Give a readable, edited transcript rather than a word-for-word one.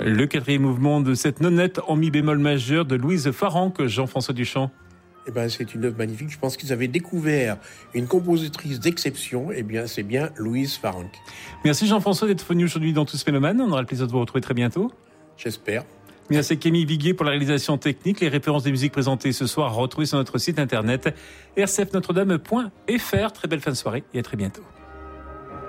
Le quatrième mouvement de cette nonette en mi bémol majeur de Louise Farrenc, Jean-François Duchamp. C'est une œuvre magnifique. Je pense qu'ils avaient découvert une compositrice d'exception. C'est bien Louise Farrenc. Merci Jean-François d'être venu aujourd'hui dans Tous Mélomanes. On aura le plaisir de vous retrouver très bientôt. J'espère. Merci Camille Viguier pour la réalisation technique. Les références des musiques présentées ce soir retrouvées sur notre site internet rcfnotredame.fr. Très belle fin de soirée et à très bientôt.